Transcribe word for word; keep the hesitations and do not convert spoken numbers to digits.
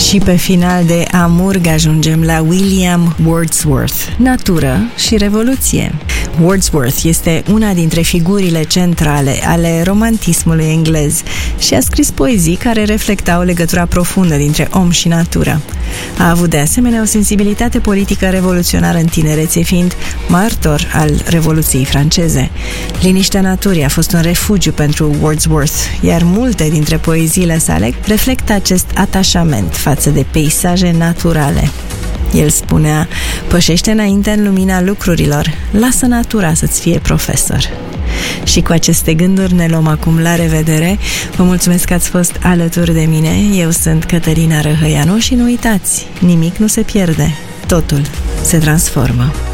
Și pe final de amurg ajungem la William Wordsworth, natură și revoluție. Wordsworth este una dintre figurile centrale ale romantismului englez și a scris poezii care reflectau legătura profundă dintre om și natură. A avut de asemenea o sensibilitate politică revoluționară în tinerețe, fiind martor al Revoluției franceze. Liniștea naturii a fost un refugiu pentru Wordsworth, iar multe dintre poeziile sale reflectă acest atașament față de peisaje naturale. El spunea: pășește înainte în lumina lucrurilor, lasă natura să-ți fie profesor. Și cu aceste gânduri ne luăm acum la revedere. Vă mulțumesc că ați fost alături de mine. Eu sunt Cătălina Răhăianu și nu uitați, nimic nu se pierde, totul se transformă.